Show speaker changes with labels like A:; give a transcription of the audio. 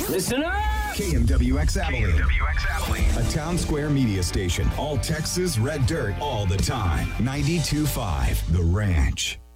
A: Listen up!
B: KMWX Abilene. A town square media station. All Texas red dirt all the time. 92.5 The Ranch.